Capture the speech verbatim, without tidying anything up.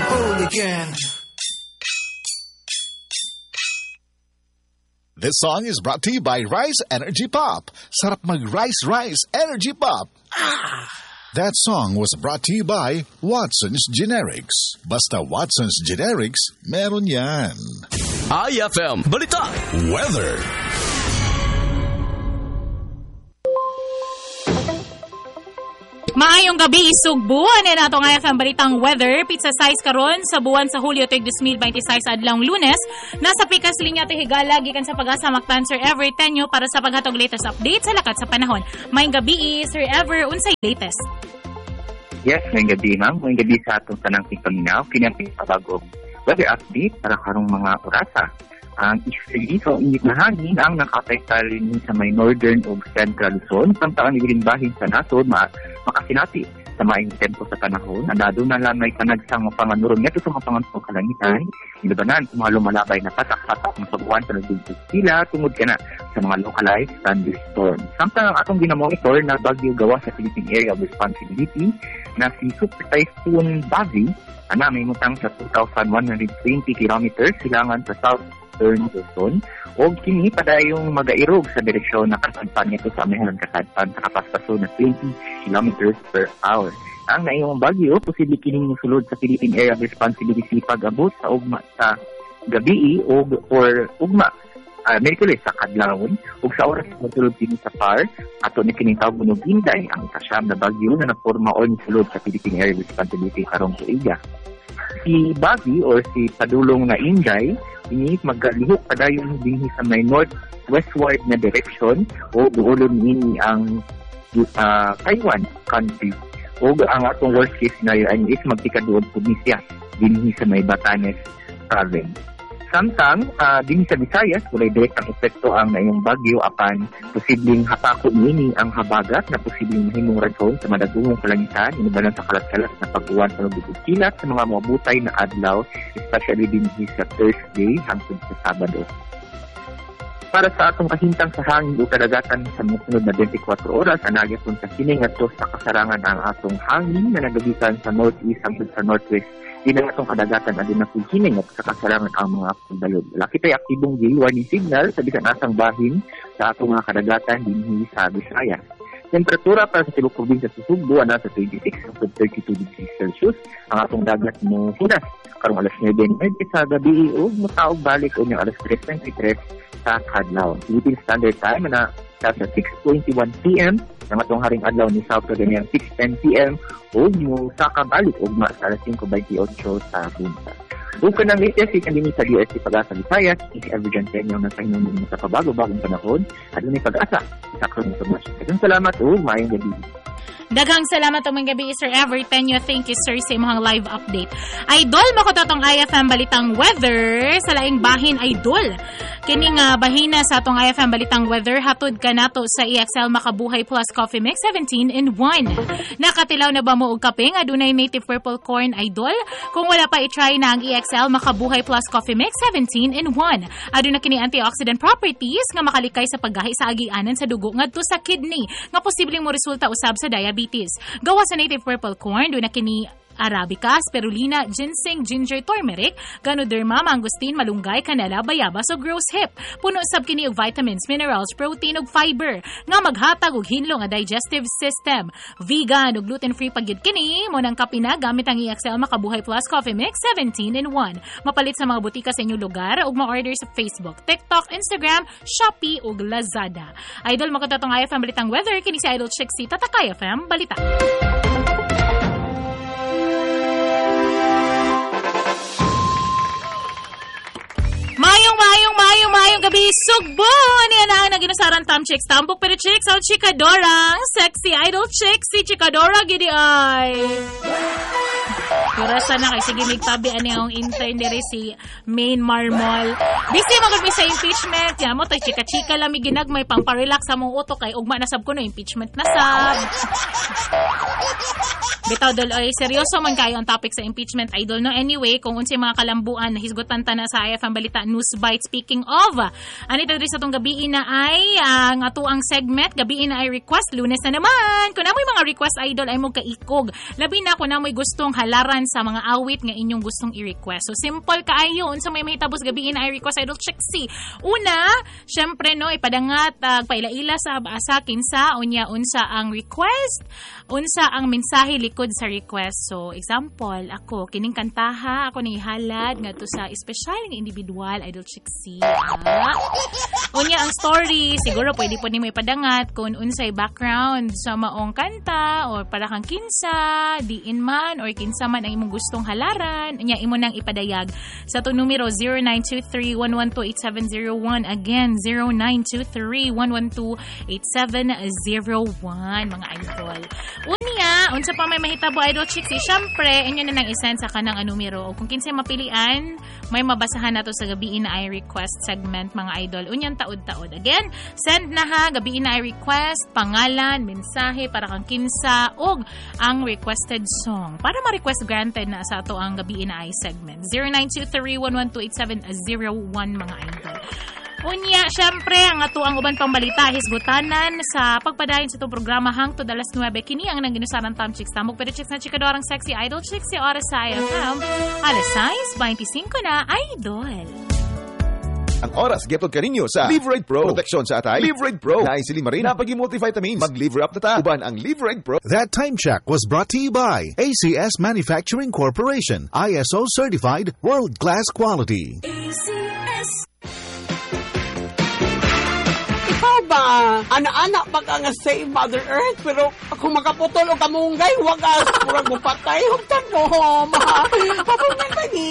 hooligan. This song is brought to you by Rice Energy Pop. Sarap mag-Rice Rice Energy Pop. Ah! That song was brought to you by Watson's Generics. Basta Watson's Generics, meron yan. I F M Balita Weather. Maayong gabi, Sugbo. Ano na itong I F M Balitang Weather? Pizza size karon sa buwan sa Hulyo tuig twenty twenty-six adlawng Lunes. Nasa pikas linya ti higala gikan sa Pag-asa Mactan Sir Ever Tenyo para sa paghatog latest update sa lakat sa panahon. Maayong gabi, Sir Ever, unsay latest? Yes, maayong gabi, ma'am. Maayong gabi sa atong tanang paminaw. Kinang pagbago weather update para karong mga orasa. Ang easterly so init na hangin ang nakapekta rin sa may northern o central Luzon. Samtang ang bahin sa nasod, ma makasinati sa maayong tempo sa panahon. Andado na lang may kanagsang mapanganuron nito sa mapangansong kalangitan. Ilabanan sa mga lumalabay na patak-patak ng pagbuwan sa nagdugtog sila tungod ka na sa mga localized thunderstorm. Samtang ang atong ginamonitor na bagyo gawa sa Philippine Area of Responsibility na si Super Typhoon Bavi ana may mutang sa two thousand one hundred twenty kilometers silangan sa south Luzon o kini padayong magairog sa direksyon na kasadpan nito sa amihanan kasadpan sa kapaspaso na twenty kilometers per hour. Ang naiyong bagyo posible kining mosulod sa Philippine Area of Responsibility pag-abot sa ugma sa gabi o or ugma uh, Merkules sa kadlawon ug sa oras mosulod kini sa P A R ato ni kining tawag bunog Inday ang kasyam na bagyo na naporma o mosulod sa Philippine Area of Responsibility karong tuiga. Si Bavi or si padulong na Inday ini magalihok padayon dinhi sa may north-westward na direction o duolon ini ang uh, Taiwan country o ang atong worst case scenario ay is magtikaduod po ni siya dinhi sa may Batanes province. Samtang uh, dinhi sa Visayas walay direktang epekto ang naiyong bagyo apan posibleng hapako niini ang habagat na posibleng mahimong rason sa madagungong kalangitan inibanan sa kalat-kalat na pag-uwan sa lubog kilat sa mga mabutay na adlaw especially dinhi sa Thursday hangtod sa Sabado. Para sa atong kahintang sa hangin o kadagatan sa musunod na twenty-four oras, anagyaton sa kini ngadto sa kasarangan ang atong hangin na nagagikan sa northeast hangtod sa northwest. Di na atong kadagatan adin na kini at sa kasarangan ang mga pagdalog. Laki tay aktibong gale warning signal sa bisan asang bahin sa atong mga kadagatan dinhi sa Visayas. Temperatura para sa tibok probinsya sa Sugbo ana sa twenty-six hangtod thirty-two degrees Celsius. Ang atong dagat mo hudas karong alas nine sa gabi o mutaog balik o alas tres twenty-three sa kadlaw. Philippine Standard Time na sa six twenty-one p m ng atong haring adlaw ni South Korea six ten p m o mo sa kabalik ugma sa alas five twenty-eight sa bunta. Bukan ng latest ikan din sa U S C Pag-asa Visayas, si Everjan Tenyo na sa hinunod sa pabago-bagong panahon at may pag-asa sa krong informasyon. Kaya salamat o mayong gabi. Daghang salamat umang gabi, Sir Ever Tenyo. Thank you, sir, sa imong live update. Idol, makototong I F M Balitang Weather sa laing bahin, Idol. Kining uh, bahina sa atong I F M Balitang Weather, hatod ka nato sa E X L Makabuhay Plus Coffee Mix seventeen in one. Nakatilaw na ba mo og kape nga dunay native purple corn, Idol? Kung wala pa i-try na ang E X L Makabuhay Plus Coffee Mix seventeen in one. Aduna kini antioxidant properties nga makalikay sa paggahi sa agianan sa dugo ngadto sa kidney nga posibleng mo resulta usab sa diabetes. Gawa sa native purple corn, doon na kini Arabica, spirulina, ginseng, ginger, turmeric, ganoderma, mangosteen, malunggay, canela, bayabas o rose hip. Puno sab kini og vitamins, minerals, protein ug fiber nga maghatag og hinlo nga digestive system. Vegan ug gluten-free pagyud kini mo nang kapina gamit ang E X L Makabuhay Plus Coffee Mix seventeen in one. Mapalit sa mga butika sa inyong lugar ug ma-order sa Facebook, TikTok, Instagram, Shopee ug Lazada. Idol, makatotong I F M Balitang Weather kini si Idol Chick si Tatakay F M Balita. Mayong, mayong, mayong, mayong gabi, Sugbo! Niya na ang naginasaran tam chicks, tambok pero chicks, ang chikadora, sexy idol chicks, si chikadora, gidi ay. Kurasa na kay sige magtabi ani ang intern diri si Main Marmol. Busy magud mi sa impeachment. Ya mo tay chika-chika lang mi ginagmay pang pa-relax sa mong utok kay ugma na sab ko no impeachment na sab. Bitaw dol ay seryoso man kayo ang topic sa impeachment, idol. No, anyway, kung unsay mga kalambuan na hisgutan ta na sa I F M Balita News Bite. Speaking of, anito diri sa tong gabi na ay ang atuang segment, gabi na ay request, Lunes na naman. Kung namoy mga request, idol, ay mo kaikog. Labi na kung namoy gustong halaran sa mga awit nga inyong gustong i-request. So simple kaayo unsa may mahitabos gabi na ay request, idol. Check si una, syempre no, ipadangat uh, paila-ila sa asa kinsa unya unsa ang request, unsa ang mensahe likod sa request. So example, ako kining kantaha ako ni halad ngadto sa espesyal nga individual, idol. Check si ah. Unya ang story, siguro pwede po nimo ipadangat kung unsay background sa maong kanta or para kang kinsa, diin man or kinsa man ang imong gustong halaran. Unya imo nang ipadayag sa to numero zero nine two three, one one two, eight seven zero one. Again, zero nine two three, one one two, eight seven zero one, mga idol. Unya, unsa pa may mahitabo, idol chicks, syempre, inyo na nang isend sa kanang numero. O kung kinsay mapilian, may mabasahan nato sa gabi na ay request segment, mga idol. Unyang taod-taod. Again, send na ha, gabi na ay request, pangalan, mensahe, para kang kinsa, og ang requested song. Para ma-request granted na sa ato ang gabi na ay segment. zero nine two three, one one two, eight seven zero one, mga idol. Unya, syempre, ang ato ang uban pang balita, hisgutanan sa pagpadayon sa itong programa hangtod alas nuwebe. Kini ang nangginusaran tam chicks. Tamog pero chicks na chikadorang sexy idol chicks si oras sa I F M. alas sais, twenty-five na, idol. Ang oras, getod kaninyo sa Liveride Pro. Proteksyon sa atay, Liveride Pro. Naisili marin, napagi-multivitamins. Mag-liver up na ta. Uban ang Liveride Pro. That time check was brought to you by A C S Manufacturing Corporation, I S O certified, world-class quality. A C S. Ikaw ba, ana-ana pag ang save Mother Earth, pero kung makaputol o kamunggay, wagas, murag mo patay, hugtan mo, ma. Kapag nagtani.